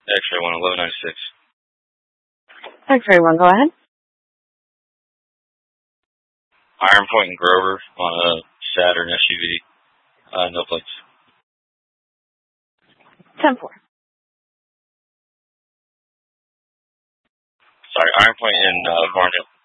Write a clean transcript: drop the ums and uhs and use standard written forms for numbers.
X-ray 11196. X-ray 1, go ahead. Iron Point and Grover on a Saturn SUV. No plates. 10-4. Sorry, Iron Point and Varnell.